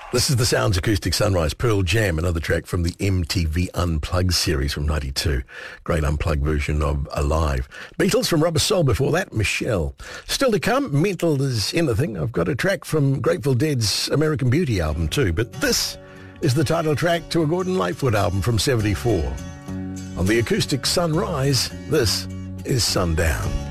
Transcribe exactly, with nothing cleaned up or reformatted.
This is the Sounds Acoustic Sunrise, Pearl Jam, another track from the M T V Unplugged series from ninety-two. Great unplugged version of Alive. Beatles from Rubber Soul before that, Michelle. Still to come, Mental as Anything. I've got a track from Grateful Dead's American Beauty album too, but this is the title track to a Gordon Lightfoot album from seventy-four. On the Acoustic Sunrise, this is Sundown.